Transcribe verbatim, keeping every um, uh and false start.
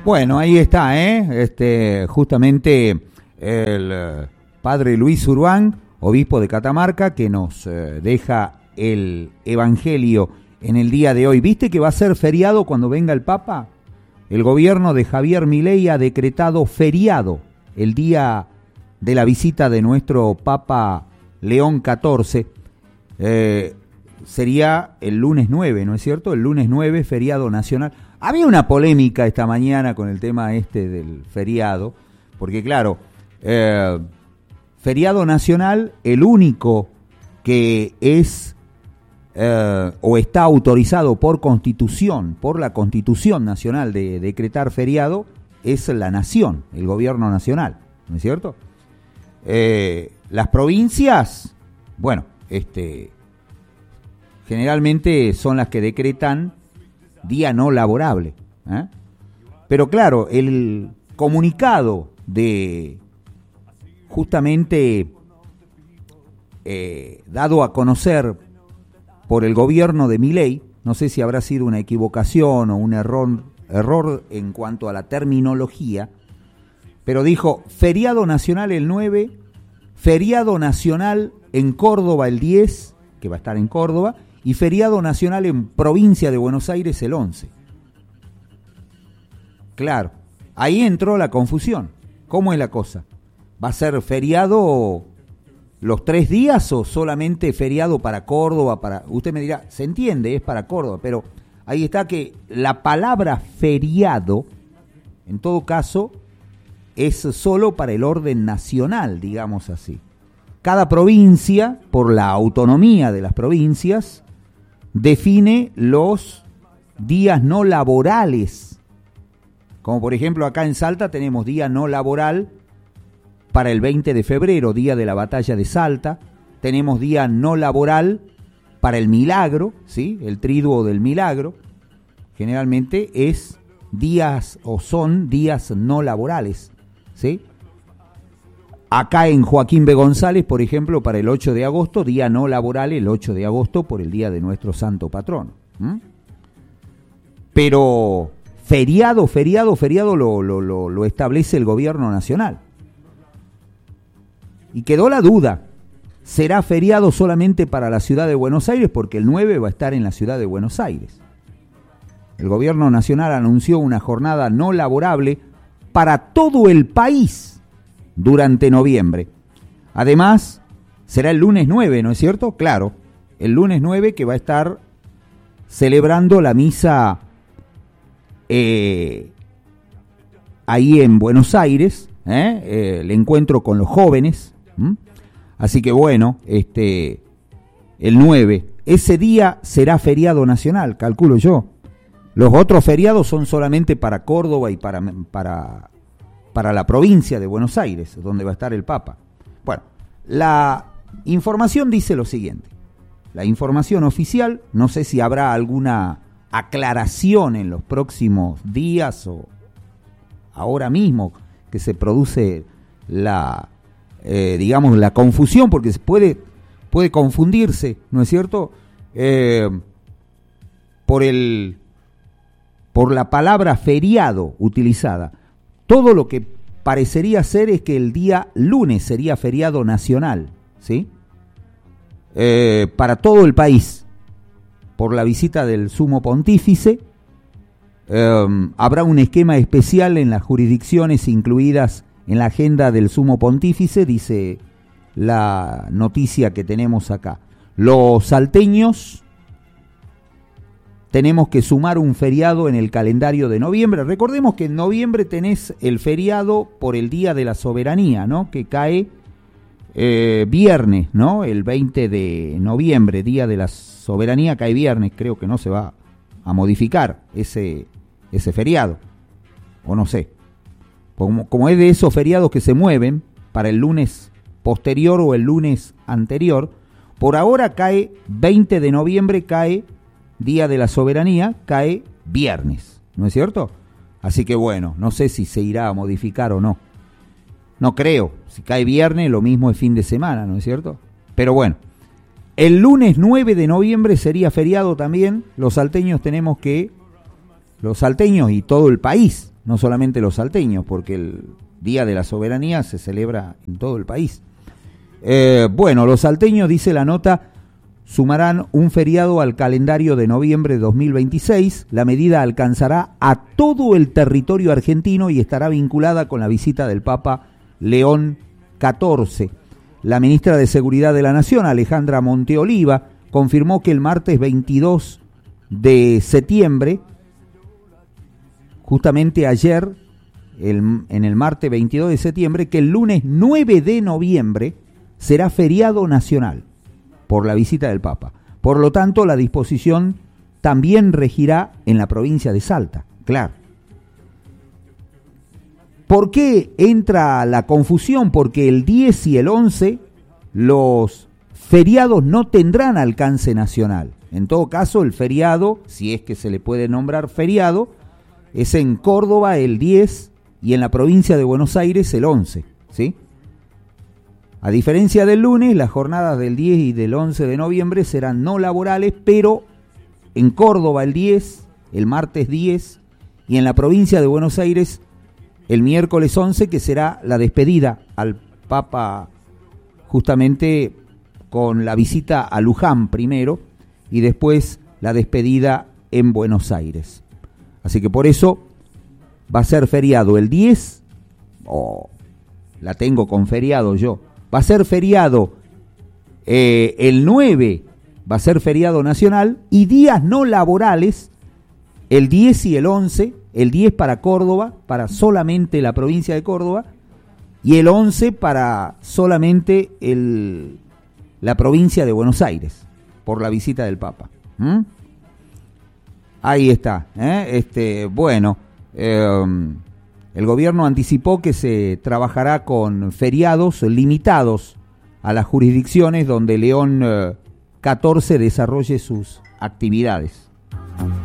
Bueno, ahí está, ¿eh? Este, justamente el eh, padre Luis Urbán, obispo de Catamarca, que nos eh, deja el Evangelio en el día de hoy. ¿Viste que va a ser feriado cuando venga el Papa? El gobierno de Javier Milei ha decretado feriado el día de la visita de nuestro Papa León catorce. Eh, sería el lunes nueve, ¿no es cierto? El lunes nueve, feriado nacional. Había una polémica esta mañana con el tema este del feriado, porque claro, eh, feriado nacional, el único que es eh, o está autorizado por Constitución, por la Constitución Nacional de decretar feriado, es la nación, el gobierno nacional, ¿no es cierto? Eh, las provincias, bueno, este, generalmente son las que decretan día no laborable, ¿eh? Pero claro, el comunicado de justamente eh, dado a conocer por el gobierno de Milei, no sé si habrá sido una equivocación o un error, error en cuanto a la terminología, pero dijo feriado nacional el nueve, feriado nacional en Córdoba el diez, que va a estar en Córdoba, y feriado nacional en provincia de Buenos Aires el once. Claro, ahí entró la confusión. ¿Cómo es la cosa? ¿Va a ser feriado los tres días o solamente feriado para Córdoba? Para usted me dirá, se entiende, es para Córdoba, pero ahí está que la palabra feriado, en todo caso, es solo para el orden nacional, digamos así. Cada provincia, por la autonomía de las provincias, define los días no laborales. Como por ejemplo acá en Salta tenemos día no laboral para el veinte de febrero, día de la batalla de Salta. Tenemos día no laboral para el milagro, ¿sí? El triduo del milagro. Generalmente es días o son días no laborales, ¿sí? Acá en Joaquín B. González, por ejemplo, para el ocho de agosto, día no laboral el ocho de agosto por el día de nuestro santo patrono. ¿Mm? Pero feriado, feriado, feriado lo, lo, lo, lo establece el gobierno nacional. Y quedó la duda, ¿será feriado solamente para la ciudad de Buenos Aires? Porque el nueve va a estar en la ciudad de Buenos Aires. El gobierno nacional anunció una jornada no laborable para todo el país durante noviembre. Además, será el lunes nueve, ¿no es cierto? Claro, el lunes nueve que va a estar celebrando la misa eh, ahí en Buenos Aires, ¿eh? Eh, el encuentro con los jóvenes. ¿Mm? Así que bueno, este, el nueve, ese día será feriado nacional, calculo yo. Los otros feriados son solamente para Córdoba y para... para para la provincia de Buenos Aires, donde va a estar el Papa. Bueno, la información dice lo siguiente. La información oficial, no sé si habrá alguna aclaración en los próximos días o ahora mismo que se produce la, eh, digamos, la confusión, porque se puede, puede confundirse, ¿no es cierto? Eh, por el, por la palabra feriado utilizada. Todo lo que parecería ser es que el día lunes sería feriado nacional, ¿sí? Eh, para todo el país, por la visita del sumo pontífice. Eh, habrá un esquema especial en las jurisdicciones incluidas en la agenda del sumo pontífice, dice la noticia que tenemos acá. Los salteños tenemos que sumar un feriado en el calendario de noviembre. Recordemos que en noviembre tenés el feriado por el Día de la Soberanía, ¿no? Que cae eh, viernes, ¿no? El veinte de noviembre, Día de la Soberanía, cae viernes. Creo que no se va a modificar ese, ese feriado. O no sé. Como, como es de esos feriados que se mueven para el lunes posterior o el lunes anterior, por ahora cae veinte de noviembre, cae Día de la Soberanía, cae viernes, ¿no es cierto? Así que bueno, no sé si se irá a modificar o no. No creo, si cae viernes lo mismo es fin de semana, ¿no es cierto? Pero bueno, el lunes nueve de noviembre sería feriado también. Los salteños tenemos que los salteños y todo el país, no solamente los salteños, porque el Día de la Soberanía se celebra en todo el país. Eh, bueno, los salteños, dice la nota, sumarán un feriado al calendario de noviembre de dos mil veintiséis. La medida alcanzará a todo el territorio argentino y estará vinculada con la visita del Papa León catorce. La ministra de Seguridad de la Nación, Alejandra Monteoliva, confirmó que el martes veintidós de septiembre, justamente ayer, el, en el martes veintidós de septiembre, que el lunes nueve de noviembre será feriado nacional por la visita del Papa. Por lo tanto, la disposición también regirá en la provincia de Salta, claro. ¿Por qué entra la confusión? Porque el diez y el once los feriados no tendrán alcance nacional. En todo caso, el feriado, si es que se le puede nombrar feriado, es en Córdoba el diez y en la provincia de Buenos Aires el once, ¿sí? A diferencia del lunes, las jornadas del diez y del once de noviembre serán no laborales, pero en Córdoba el diez, el martes diez, y en la provincia de Buenos Aires el miércoles once, que será la despedida al Papa, justamente con la visita a Luján primero, y después la despedida en Buenos Aires. Así que por eso va a ser feriado el diez, oh, la tengo con feriado yo, va a ser feriado eh, el nueve, va a ser feriado nacional, y días no laborales, el diez y el once, el diez para Córdoba, para solamente la provincia de Córdoba, y el once para solamente el, la provincia de Buenos Aires, por la visita del Papa. ¿Mm? Ahí está, ¿eh? Este, bueno, eh, el gobierno anticipó que se trabajará con feriados limitados a las jurisdicciones donde León eh, catorce desarrolle sus actividades.